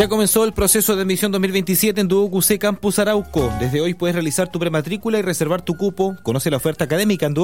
Ya comenzó el proceso de admisión 2027 en Duoc UC Campus Arauco. Desde hoy puedes realizar tu prematrícula y reservar tu cupo. Conoce la oferta académica en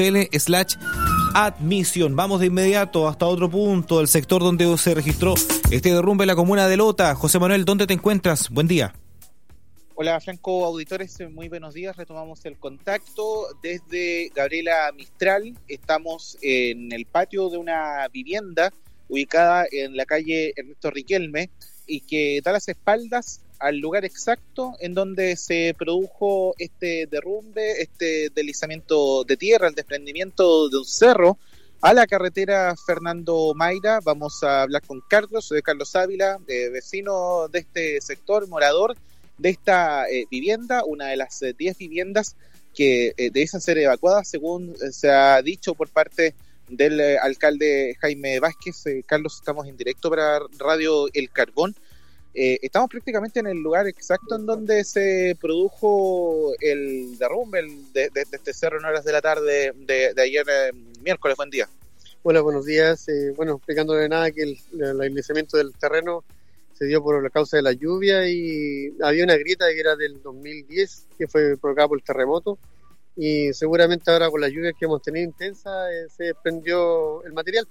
duoc.cl/admisión. Vamos de inmediato hasta otro punto del sector donde se registró este derrumbe en la comuna de Lota. José Manuel, ¿dónde te encuentras? Buen día. Hola Franco, auditores, muy buenos días. Retomamos el contacto desde Gabriela Mistral. Estamos en el patio de una vivienda ubicada en la calle Ernesto Riquelme y que da las espaldas al lugar exacto en donde se produjo este derrumbe, este deslizamiento de tierra, el desprendimiento de un cerro a la carretera Fernando Mayra. Vamos a hablar con Carlos Ávila, vecino de este sector, morador de esta vivienda, una de las 10 viviendas que deben ser evacuadas, según se ha dicho por parte del alcalde Jaime Vázquez. Carlos, estamos en directo para Radio El Carbón. Estamos prácticamente en el lugar exacto en donde se produjo el derrumbe de este cerro en horas de la tarde de ayer miércoles. Buen día. Hola, buenos días. Explicándole nada que el deslizamiento del terreno se dio por la causa de la lluvia y había una grieta que era del 2010 que fue provocada por el terremoto y seguramente ahora con las lluvias que hemos tenido intensas se desprendió el material,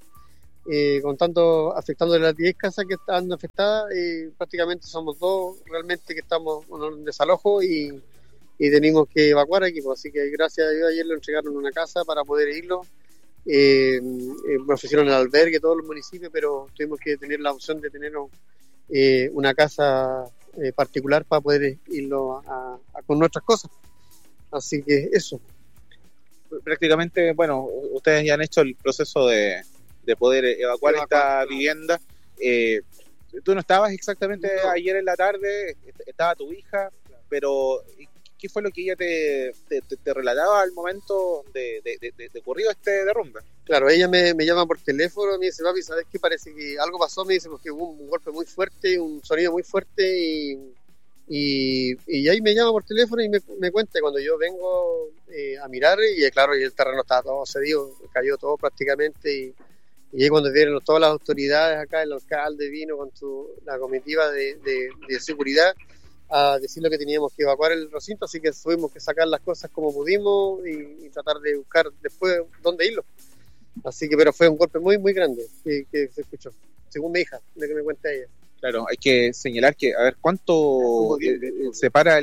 afectando las 10 casas que están afectadas. Prácticamente somos dos realmente que estamos en desalojo y tenemos que evacuar equipos, así que gracias a Dios ayer le entregaron una casa para poder irlo. Me ofrecieron el albergue todos los municipios, pero tuvimos que tener la opción de tener una casa particular para poder irlo con nuestras cosas. Así que eso. Prácticamente, bueno, ustedes ya han hecho el proceso de poder evacuar esta vivienda. Tú no estabas exactamente ayer en la tarde, estaba tu hija, pero ¿qué fue lo que ella te relataba al momento de ocurrido este derrumbe? Claro, ella me llama por teléfono, me dice: papi, ¿sabes qué? Parece que algo pasó, me dice, porque hubo un golpe muy fuerte, un sonido muy fuerte y ahí me llama por teléfono y me cuenta. Cuando yo vengo a mirar, y claro, y el terreno estaba todo cedido, cayó todo prácticamente, y ahí cuando vienen todas las autoridades acá, el alcalde vino con la comitiva de seguridad a decir lo que teníamos que evacuar el recinto, así que tuvimos que sacar las cosas como pudimos y tratar de buscar después dónde irlo. Así que, pero fue un golpe muy, muy grande que se escuchó, según mi hija, de que me cuenta ella. Claro, hay que señalar que, a ver, ¿cuánto separa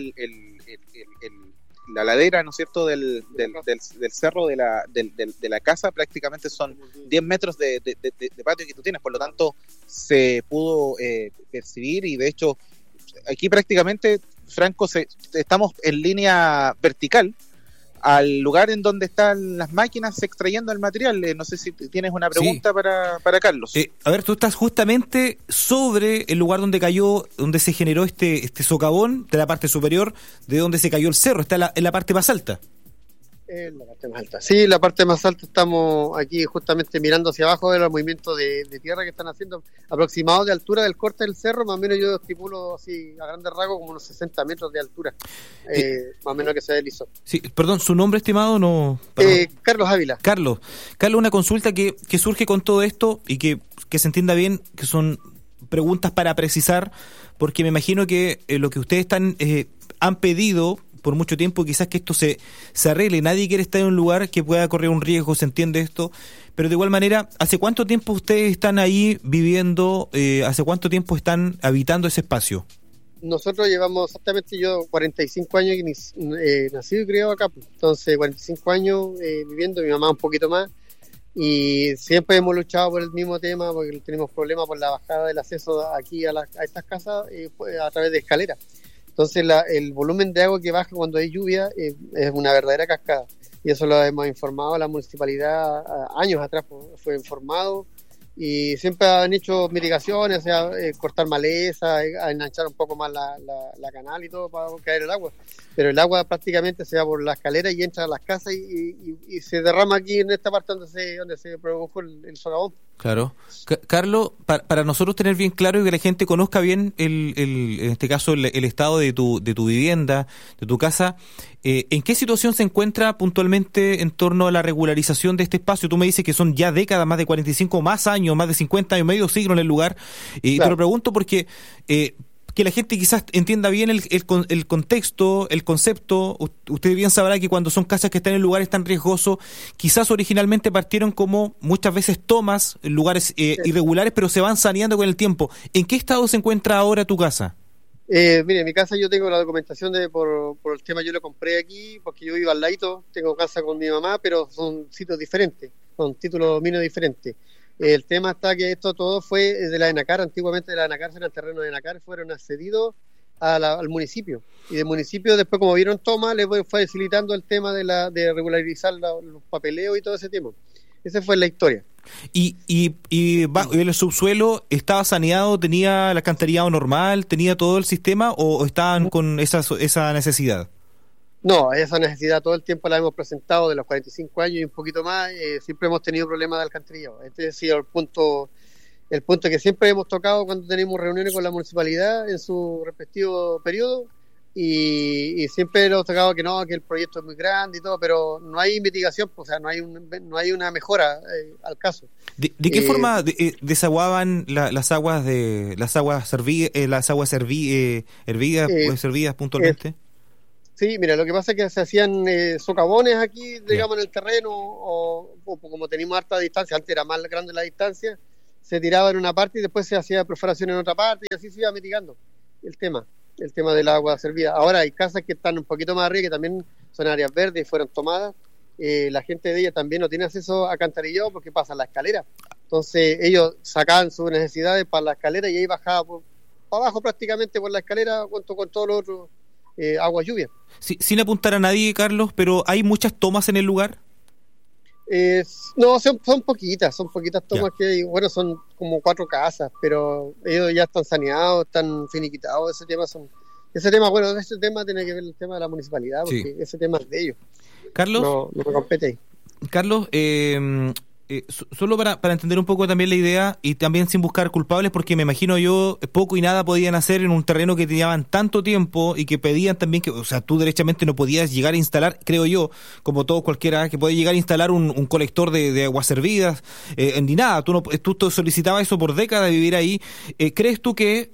la ladera, ¿no es cierto?, del cerro de la casa? Prácticamente son 10 metros de patio que tú tienes, por lo tanto se pudo percibir, y de hecho aquí prácticamente, Franco, estamos en línea vertical al lugar en donde están las máquinas extrayendo el material. No sé si tienes una pregunta. Sí. para Carlos. A ver, tú estás justamente sobre el lugar donde cayó, donde se generó este socavón de la parte superior, de donde se cayó el cerro. Está en la parte más alta. En la parte más alta. Sí, la parte más alta. Estamos aquí justamente mirando hacia abajo de los movimientos de tierra que están haciendo, aproximado de altura del corte del cerro. Más o menos yo estipulo así a grandes rasgos como unos 60 metros de altura, más o menos, que se deslizó. Sí, perdón, ¿su nombre, estimado? No. Carlos Ávila. Carlos, una consulta que surge con todo esto y que se entienda bien, que son preguntas para precisar, porque me imagino que lo que ustedes han pedido por mucho tiempo, quizás que esto se arregle. Nadie quiere estar en un lugar que pueda correr un riesgo, se entiende esto, pero de igual manera, ¿hace cuánto tiempo ustedes están ahí viviendo? ¿Hace cuánto tiempo están habitando ese espacio? Nosotros llevamos exactamente, yo 45 años nacido y criado acá, entonces 45 años viviendo, mi mamá un poquito más, y siempre hemos luchado por el mismo tema, porque tenemos problemas por la bajada del acceso aquí a estas casas a través de escaleras. Entonces el volumen de agua que baja cuando hay lluvia es una verdadera cascada, y eso lo hemos informado a la municipalidad años atrás, fue informado, y siempre han hecho mitigaciones, o sea, cortar maleza, enganchar un poco más la canal y todo para caer el agua, pero el agua prácticamente se va por la escalera y entra a las casas y se derrama aquí en esta parte donde se produjo el socavón. Claro. Carlos, para nosotros tener bien claro y que la gente conozca bien en este caso el estado de tu vivienda, de tu casa, ¿en qué situación se encuentra puntualmente en torno a la regularización de este espacio? Tú me dices que son ya décadas, más de 45, más años, más de 50 años, medio siglo en el lugar, y claro. Te lo pregunto porque que la gente quizás entienda bien el contexto, el concepto. Usted bien sabrá que cuando son casas que están en lugares tan riesgosos, quizás originalmente partieron como muchas veces tomas en lugares irregulares, pero se van saneando con el tiempo. ¿En qué estado se encuentra ahora tu casa? Mire, en mi casa yo tengo la documentación por el tema, yo lo compré aquí porque yo vivo al ladito, tengo casa con mi mamá, pero son sitios diferentes, con títulos de dominio diferentes. El tema está que esto todo fue de la ENACAR, antiguamente de la ENACAR, eran terrenos de ENACAR, fueron accedidos al municipio, y del municipio después, como vieron toma, le fue facilitando el tema de regularizar los papeleos y todo ese tema. Esa fue la historia. ¿Y el subsuelo estaba saneado, tenía el alcantarillado normal, tenía todo el sistema o estaban con esa necesidad? No, esa necesidad todo el tiempo la hemos presentado de los 45 años y un poquito más, siempre hemos tenido problemas de alcantarillado. Este ha sido el punto que siempre hemos tocado cuando tenemos reuniones con la municipalidad en su respectivo periodo y siempre hemos tocado que no, que el proyecto es muy grande y todo, pero no hay mitigación, o sea, no hay una mejora al caso. ¿De qué forma desaguaban las aguas hervidas puntualmente? Sí, mira, lo que pasa es que se hacían socavones aquí, digamos, en el terreno, o como teníamos harta distancia, antes era más grande la distancia, se tiraba en una parte y después se hacía perforación en otra parte y así se iba mitigando el tema del agua servida. Ahora hay casas que están un poquito más arriba, que también son áreas verdes y fueron tomadas. La gente de ellas también no tiene acceso a alcantarillado porque pasa la escalera. Entonces ellos sacaban sus necesidades para la escalera y ahí bajaba para abajo prácticamente por la escalera junto con todo lo otro. Agua lluvia. Sí, sin apuntar a nadie, Carlos, pero ¿hay muchas tomas en el lugar? No, son poquitas tomas que hay. Bueno, son como 4 casas, pero ellos ya están saneados, están finiquitados. Ese tema tiene que ver el tema de la municipalidad, porque ese tema es de ellos. Carlos, no me compete ahí. Carlos, solo para entender un poco también la idea y también sin buscar culpables, porque me imagino yo poco y nada podían hacer en un terreno que tenían tanto tiempo y que pedían también que, o sea, tú derechamente no podías llegar a instalar, creo yo, como todo cualquiera, que puede llegar a instalar un colector de aguas servidas, ni nada, tú solicitabas eso por décadas de vivir ahí. ¿Crees tú que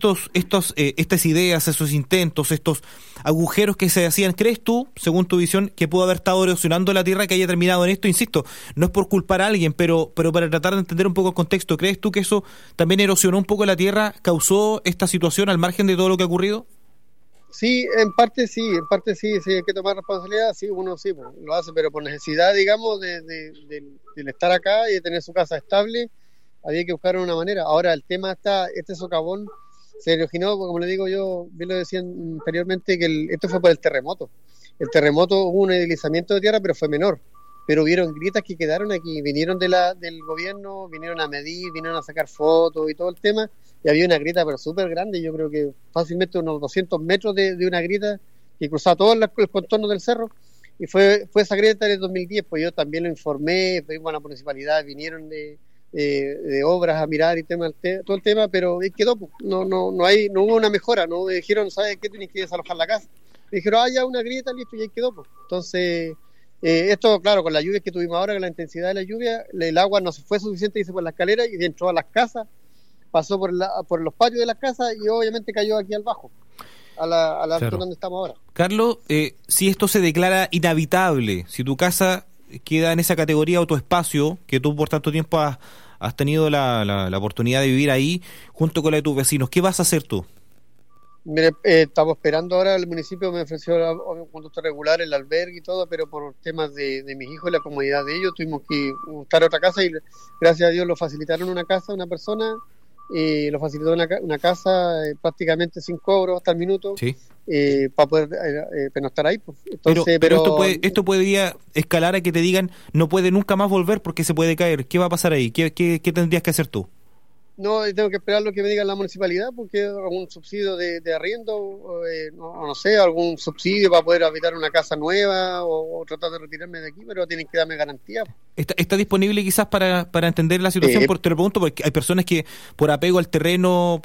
estas ideas, esos intentos, estos agujeros que se hacían, crees tú, según tu visión, que pudo haber estado erosionando la tierra que haya terminado en esto? Insisto, no es por culpar a alguien, pero para tratar de entender un poco el contexto, ¿crees tú que eso también erosionó un poco la tierra, causó esta situación al margen de todo lo que ha ocurrido? Sí, en parte sí, hay que tomar responsabilidad, sí, uno sí, lo hace, pero por necesidad, digamos, del estar acá y de tener su casa estable, había que buscar una manera. Ahora el tema está, este socavón se originó, como le digo yo, bien lo decía anteriormente, que esto fue por el terremoto. El terremoto hubo un deslizamiento de tierra, pero fue menor. Pero hubieron grietas que quedaron aquí, vinieron del gobierno, vinieron a medir, vinieron a sacar fotos y todo el tema, y había una grieta pero súper grande, yo creo que fácilmente unos 200 metros de una grieta que cruzaba todo el contorno del cerro, y fue esa grieta en el 2010, pues yo también lo informé, fuimos a la municipalidad, vinieron de obras a mirar y todo el tema, pero quedó, no hubo una mejora, no dijeron, ¿sabes qué? Tienes que desalojar la casa. Dijeron, ya una grieta, listo, y ahí quedó. Entonces, esto, claro, con las lluvias que tuvimos ahora, con la intensidad de la lluvia, el agua no se fue suficiente, dice, por la escalera y entró a las casas, pasó por los patios de las casas y obviamente cayó aquí al bajo, a la altura donde estamos ahora. Carlos, si esto se declara inhabitable, si tu casa queda en esa categoría o tu espacio, que tú por tanto tiempo has tenido la oportunidad de vivir ahí junto con la de tus vecinos, ¿qué vas a hacer tú? Mire, estamos esperando ahora, el municipio me ofreció un conducto regular, el albergue y todo, pero por temas de mis hijos y la comodidad de ellos tuvimos que buscar otra casa y gracias a Dios lo facilitaron una persona, y lo facilitó una casa prácticamente sin cobro hasta el minuto. Sí. Para poder pernoctar ahí. Pues. Entonces, pero esto podría escalar a que te digan no puede nunca más volver porque se puede caer. ¿Qué va a pasar ahí? ¿Qué tendrías que hacer tú? No, tengo que esperar lo que me diga la municipalidad, porque algún subsidio de arriendo, no sé, algún subsidio para poder habitar una casa nueva o tratar de retirarme de aquí, pero tienen que darme garantía. ¿Está disponible quizás para entender la situación? Te lo pregunto porque hay personas que por apego al terreno,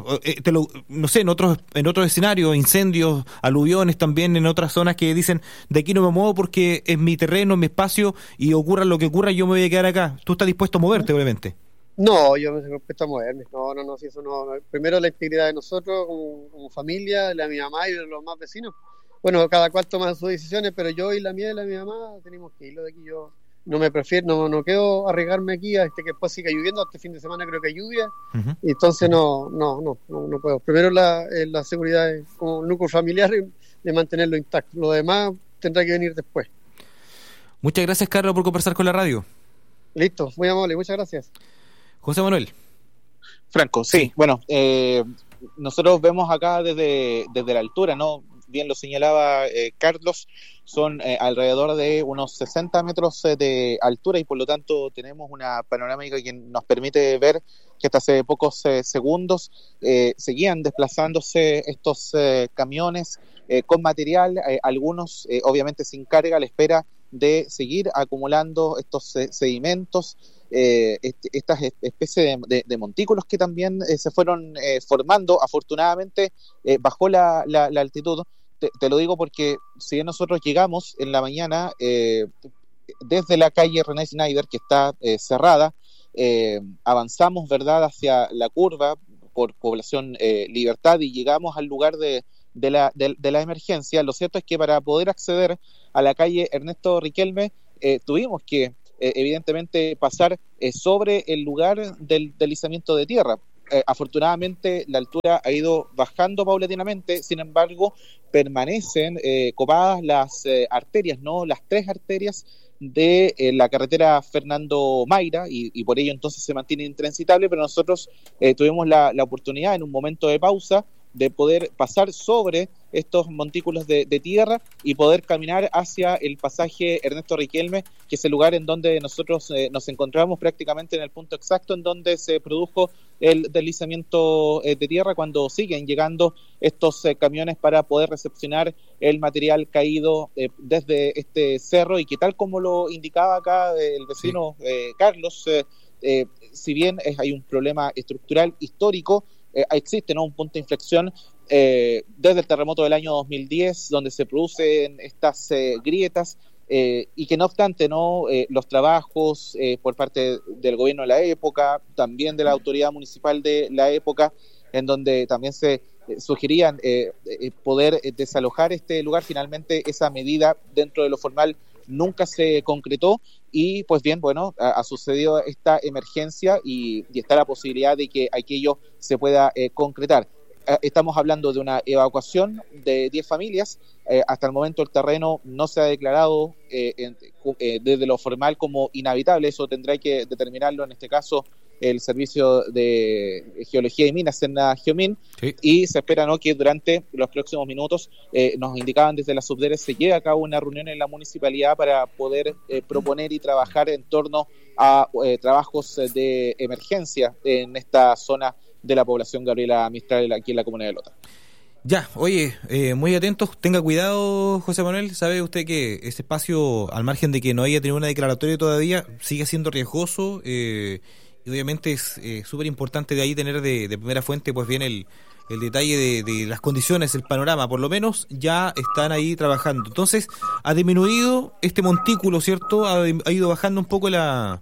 no sé, en otros escenarios, incendios, aluviones también en otras zonas que dicen, de aquí no me muevo porque es mi terreno, es mi espacio y ocurra lo que ocurra, yo me voy a quedar acá. ¿Tú estás dispuesto a moverte, obviamente? No, yo me estoy dispuesto a moverme. No, si eso no. Primero la integridad de nosotros como familia, la de mi mamá y de los más vecinos. Bueno, cada cual toma sus decisiones, pero yo y la mía y la de mi mamá tenemos que irlo de aquí. Yo no me prefiero, no quiero arriesgarme aquí a que después siga lloviendo. Este fin de semana creo que hay lluvia, y entonces no puedo. Primero la seguridad como núcleo familiar de mantenerlo intacto. Lo demás tendrá que venir después. Muchas gracias, Carlos, por conversar con la radio. Listo, muy amable, muchas gracias. José Manuel. Franco, sí. Bueno, nosotros vemos acá desde la altura, ¿no? Bien lo señalaba Carlos, son alrededor de unos 60 metros de altura y por lo tanto tenemos una panorámica que nos permite ver que hasta hace pocos segundos seguían desplazándose estos camiones con material, algunos obviamente sin carga a la espera de seguir acumulando estos sedimentos, estas especies de montículos que también se fueron formando. Afortunadamente bajó la altitud. Te lo digo porque si bien nosotros llegamos en la mañana desde la calle René Schneider, que está cerrada, avanzamos, ¿verdad?, hacia la curva por Población Libertad y llegamos al lugar de la emergencia. Lo cierto es que para poder acceder a la calle Ernesto Riquelme tuvimos que evidentemente pasar sobre el lugar del deslizamiento de tierra. Afortunadamente la altura ha ido bajando paulatinamente, sin embargo permanecen copadas las arterias, ¿no? Las 3 arterias de la carretera Fernando Mayra y por ello entonces se mantiene intransitable, pero nosotros tuvimos la oportunidad en un momento de pausa de poder pasar sobre estos montículos de tierra y poder caminar hacia el pasaje Ernesto Riquelme, que es el lugar en donde nosotros nos encontramos prácticamente en el punto exacto en donde se produjo el deslizamiento de tierra, cuando siguen llegando estos camiones para poder recepcionar el material caído desde este cerro, y que tal como lo indicaba acá el vecino Carlos, si bien hay un problema estructural histórico, existe, ¿no?, un punto de inflexión desde el terremoto del año 2010, donde se producen estas grietas, y que no obstante, ¿no?, los trabajos por parte del gobierno de la época, también de la autoridad municipal de la época, en donde también se sugerían poder desalojar este lugar, finalmente esa medida dentro de lo formal nunca se concretó. Y pues bien, bueno, ha sucedido esta emergencia y está la posibilidad de que aquello se pueda concretar. Estamos hablando de una evacuación de 10 familias. Hasta el momento el terreno no se ha declarado desde lo formal como inhabitable. Eso tendrá que determinarlo en este caso el Servicio de Geología y Minas en la Geomin, sí. Y se espera, ¿no?, que durante los próximos minutos nos indicaban desde la Subdere se lleve a cabo una reunión en la municipalidad para poder proponer y trabajar en torno a trabajos de emergencia en esta zona de la población Gabriela Mistral aquí en la comuna de Lota. Ya, oye, muy atentos, tenga cuidado, José Manuel. Sabe usted que ese espacio, al margen de que no haya tenido una declaratoria todavía, sigue siendo riesgoso, y obviamente es súper importante de ahí tener de primera fuente pues bien el detalle de las condiciones, el panorama. Por lo menos ya están ahí trabajando. Entonces ha disminuido este montículo, ¿cierto? Ha ido bajando un poco el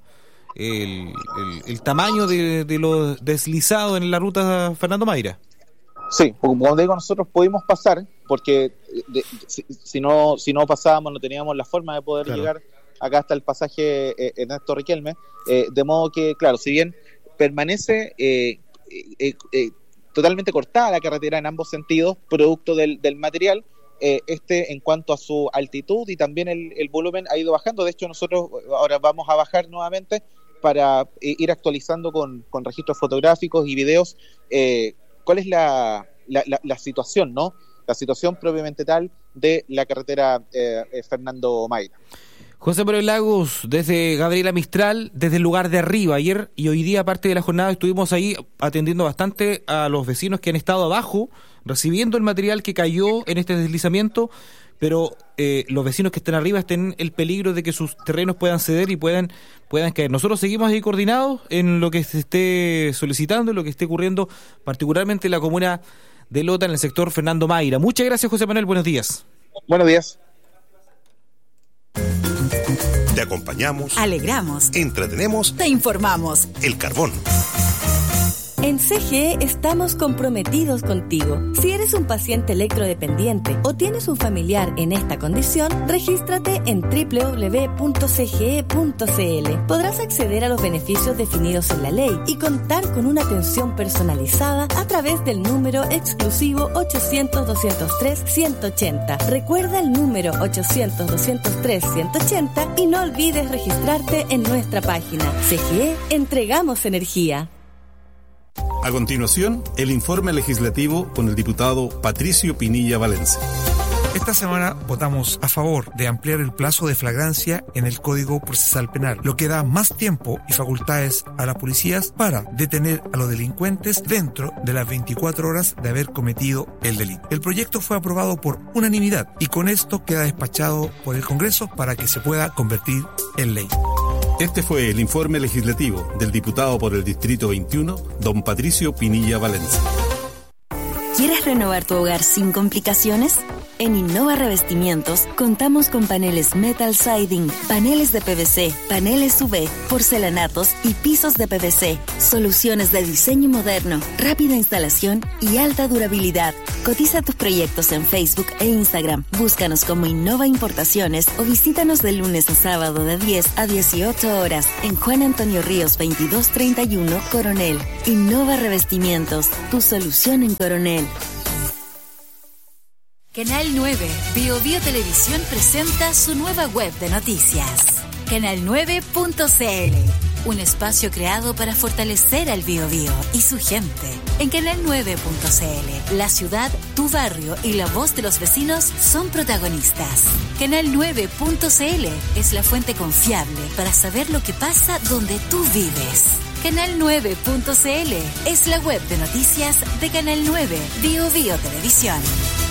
tamaño de lo deslizado en la ruta Fernando Mayra. Sí, como digo, nosotros pudimos pasar porque si no pasábamos no teníamos la forma de poder llegar acá hasta el pasaje Ernesto Riquelme, de modo que, claro, si bien permanece totalmente cortada la carretera en ambos sentidos, producto del material, en cuanto a su altitud y también el volumen ha ido bajando. De hecho, nosotros ahora vamos a bajar nuevamente para ir actualizando con registros fotográficos y videos cuál es la situación, ¿no? La situación propiamente tal de la carretera Fernando Mayra. José Manuel Lagos, desde Gabriela Mistral, desde el lugar de arriba. Ayer y hoy día, parte de la jornada, estuvimos ahí atendiendo bastante a los vecinos que han estado abajo, recibiendo el material que cayó en este deslizamiento, pero los vecinos que están arriba estén en el peligro de que sus terrenos puedan ceder y puedan caer. Nosotros seguimos ahí coordinados en lo que se esté solicitando, en lo que esté ocurriendo, particularmente en la comuna de Lota, en el sector Fernando Mayra. Muchas gracias, José Manuel, buenos días. Buenos días. Te acompañamos, alegramos, entretenemos, te informamos. El Carbón. En CGE estamos comprometidos contigo. Si eres un paciente electrodependiente o tienes un familiar en esta condición, regístrate en www.cge.cl. Podrás acceder a los beneficios definidos en la ley y contar con una atención personalizada a través del número exclusivo 800-203-180. Recuerda el número 800-203-180 y no olvides registrarte en nuestra página. CGE, entregamos energía. A continuación, el informe legislativo con el diputado Patricio Pinilla Valencia. Esta semana votamos a favor de ampliar el plazo de flagrancia en el Código Procesal Penal, lo que da más tiempo y facultades a las policías para detener a los delincuentes dentro de las 24 horas de haber cometido el delito. El proyecto fue aprobado por unanimidad y con esto queda despachado por el Congreso para que se pueda convertir en ley. Este fue el informe legislativo del diputado por el Distrito 21, don Patricio Pinilla Valencia. ¿Quieres renovar tu hogar sin complicaciones? En Innova Revestimientos contamos con paneles metal siding, paneles de PVC, paneles UV, porcelanatos y pisos de PVC. Soluciones de diseño moderno, rápida instalación y alta durabilidad. Cotiza tus proyectos en Facebook e Instagram. Búscanos como Innova Importaciones o visítanos de lunes a sábado de 10 a 18 horas en Juan Antonio Ríos 2231, Coronel. Innova Revestimientos, tu solución en Coronel. Canal 9, Bio Televisión presenta su nueva web de noticias. Canal9.cl, un espacio creado para fortalecer al Bio y su gente. En Canal9.cl, la ciudad, tu barrio y la voz de los vecinos son protagonistas. Canal9.cl es la fuente confiable para saber lo que pasa donde tú vives. Canal9.cl es la web de noticias de Canal 9, Bio Televisión.